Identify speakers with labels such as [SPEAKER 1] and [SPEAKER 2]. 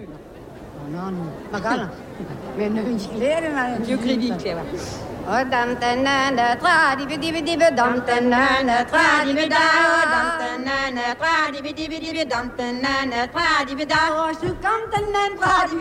[SPEAKER 1] Non, magari. Mais non, je crédit, c'est vrai. Oh, dam tenene tradi vidi vidi dam tenene tradi vidi dam tenene tradi vidi vidi dam tenene tradi vidi oh su dam tenene tradi